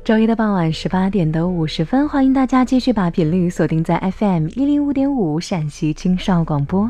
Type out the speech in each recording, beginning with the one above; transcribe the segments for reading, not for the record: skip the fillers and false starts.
周一的傍晚18点的50分，欢迎大家继续把频率锁定在 FM 105.5陕西青少广播。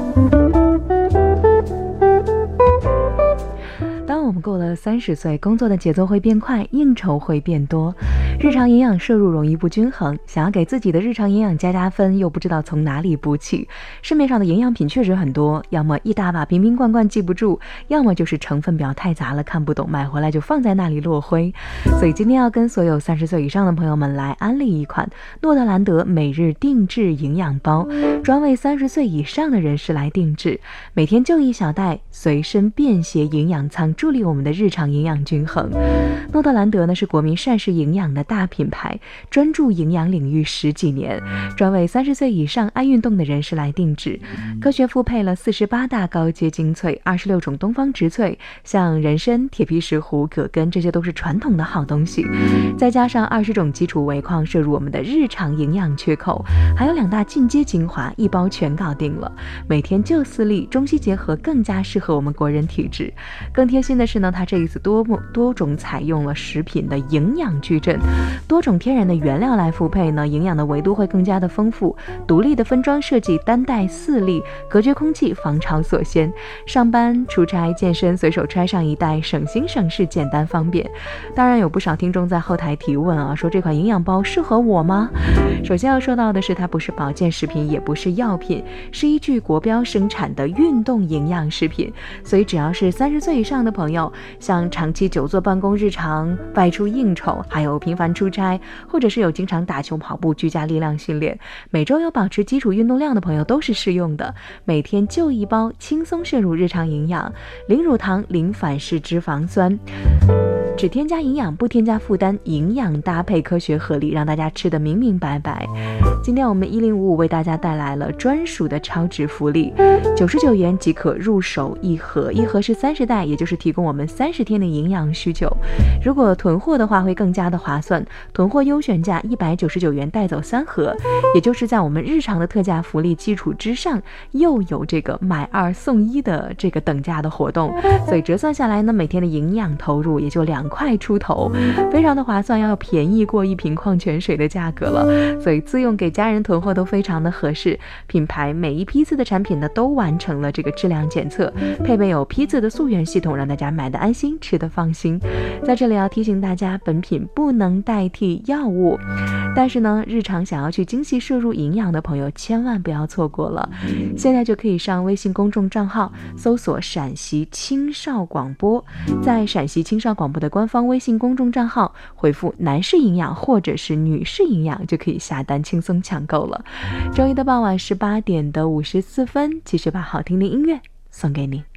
当我们过了30岁，工作的节奏会变快，应酬会变多，日常营养摄入容易不均衡，想要给自己的日常营养加分，又不知道从哪里补起。市面上的营养品确实很多，要么一大把瓶瓶罐罐记不住，要么就是成分表太杂了看不懂，买回来就放在那里落灰。所以今天要跟所有30岁以上的朋友们来安利一款诺德兰德每日定制营养包，专为30岁以上的人士来定制，每天就一小袋，随身便携营养舱，助力我们的日常营养均衡。诺德兰德呢是国民膳食营养的大品牌，专注营养领域10几年，专为30岁以上爱运动的人士来定制。科学复配了48大高阶精粹，26种东方植萃，像人参、铁皮石斛、葛根，这些都是传统的好东西，再加上20种基础维矿摄入我们的日常营养缺口，还有2大进阶精华，一包全搞定了。每天就4粒，中西结合，更加适合我们国人体质。更贴心的是呢，它这一次多种采用了食品的营养矩阵，多种天然的原料来复配呢，营养的维度会更加的丰富。独立的分装设计，单袋4粒，隔绝空气，防潮锁鲜。上班、出差、健身，随手揣上一袋，省心省事，简单方便。当然有不少听众在后台提问啊，说这款营养包适合我吗？首先要说到的是，它不是保健食品，也不是药品，是依据国标生产的运动营养食品。所以只要是30岁以上的朋友，像长期久坐办公、日常外出应酬，还有频繁出差，或者是有经常打球、跑步、居家力量训练，每周有保持基础运动量的朋友都是适用的。每天就一包，轻松摄入日常营养，零乳糖、零反式脂肪酸，只添加营养，不添加负担，营养搭配科学合理，让大家吃得明明白白。今天我们1055为大家带来了专属的超值福利，99元即可入手一盒，一盒是30袋，也就是提供我们30天的营养需求。如果囤货的话会更加的划算，囤货优选价199元带走3盒，也就是在我们日常的特价福利基础之上，又有这个买2送1的这个等价的活动，所以折算下来呢，每天的营养投入也就2块出头，非常的划算，要便宜过1瓶矿泉水的价格了。所以自用给家人囤货都非常的合适。品牌每一批次的产品呢，都完成了这个质量检测，配备有批次的溯源系统，让大家买的安心，吃的放心。在这里要提醒大家，本品不能代替药物，但是呢，日常想要去精细摄入营养的朋友千万不要错过了。现在就可以上微信公众账号搜索陕西青少广播，在陕西青少广播的官方微信公众账号回复男士营养或者是女士营养，就可以下单轻松抢购了。周一的傍晚18点的54分，继续把好听的音乐送给你。